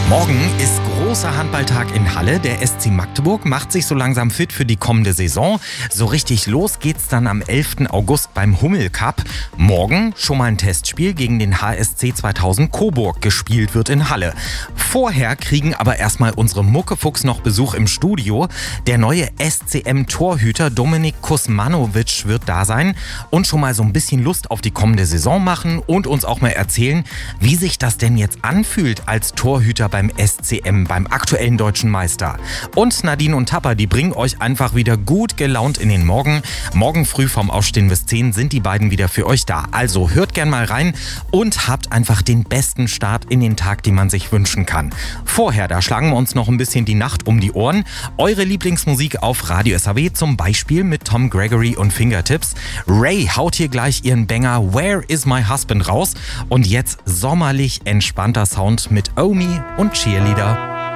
Morgen ist großer Handballtag in Halle. Der SC Magdeburg macht sich so langsam fit für die kommende Saison. So richtig los geht's dann am 11. August beim Hummel Cup. Morgen schon mal ein Testspiel gegen den HSC 2000 Coburg gespielt wird in Halle. Vorher kriegen aber erstmal unsere Muckefuchs noch Besuch im Studio. Der neue SCM-Torhüter Dominik Kusmanovic wird da sein und schon mal so ein bisschen Lust auf die kommende Saison machen und uns auch mal erzählen, wie sich das denn jetzt anfühlt als Torhüter beim SCM, beim aktuellen deutschen Meister. Und Nadine und Tapper, die bringen euch einfach wieder gut gelaunt in den Morgen. Morgen früh vom Aufstehen bis 10 sind die beiden wieder für euch da. Also hört gern mal rein und habt einfach den besten Start in den Tag, den man sich wünschen kann. Vorher, da schlagen wir uns noch ein bisschen die Nacht um die Ohren. Eure Lieblingsmusik auf Radio SAW, zum Beispiel mit Tom Gregory und Fingertips. Ray haut hier gleich ihren Banger Where is my husband raus. Und jetzt sommerlich entspannter Sound mit Omi und Cheerleader.